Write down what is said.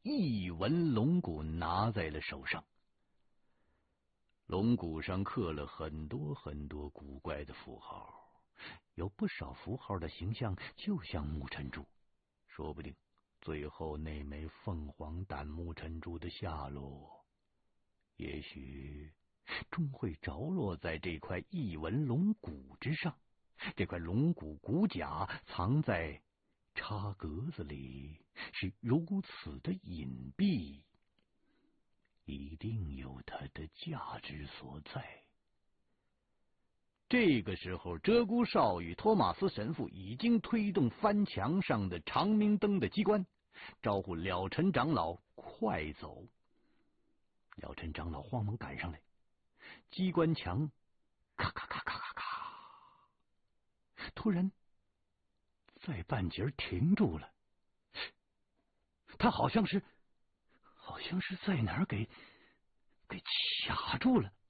一文龙骨拿在了手上。龙骨上刻了很多很多古怪的符号，有不少符号的形象就像木尘珠，说不定最后那枚凤凰胆木尘珠的下落，也许终会着落在这块一文龙骨之上。这块龙骨骨甲藏在插格子里，是如此的隐蔽，一定有它的价值所在。这个时候，鹧鸪哨与托马斯神父已经推动翻墙上的长明灯的机关，招呼了尘长老快走。了尘长老慌忙赶上来，机关墙咔咔咔咔咔咔，突然在半截停住了。他好像是在哪儿给卡住了。